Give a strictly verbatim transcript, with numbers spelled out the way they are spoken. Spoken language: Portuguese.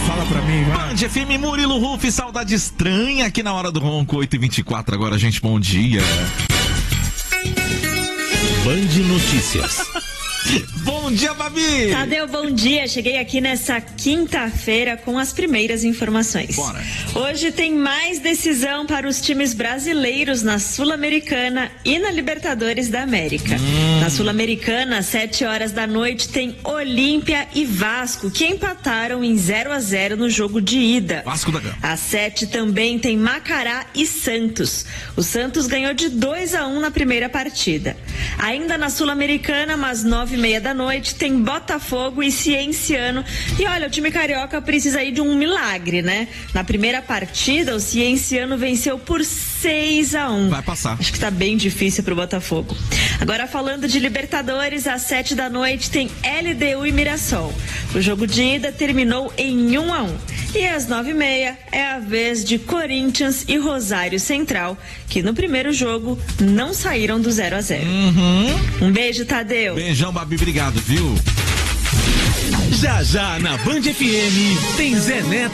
fala pra mim, vai. Band F M, Murilo Ruff, saudade estranha aqui na hora do ronco, oito e vinte e quatro agora, gente, bom dia. Band Notícias. Bom dia, Babi! Tadeu, bom dia. Cheguei aqui nessa quinta-feira com as primeiras informações. Bora. Hoje tem mais decisão para os times brasileiros na Sul-Americana e na Libertadores da América. Hum. Na Sul-Americana, às sete horas da noite, tem Olímpia e Vasco, que empataram em zero a zero no jogo de ida. Vasco da Gama. Às sete também tem Macará e Santos. O Santos ganhou de dois a um na primeira partida. Ainda na Sul-Americana, às nove e meia da noite, tem Botafogo e Cienciano. E olha, o time carioca precisa aí de um milagre, né? Na primeira partida, o Cienciano venceu por seis a um. Vai passar. Acho que tá bem difícil pro Botafogo. Agora, falando de Libertadores, às sete da noite tem L D U e Mirassol. O jogo de ida terminou em um a um. E às nove e meia é a vez de Corinthians e Rosário Central, que no primeiro jogo não saíram do zero a zero. Uhum. Um beijo, Tadeu. Beijão, Babi, obrigado, viu? Já já na Band F M tem Zé Neto.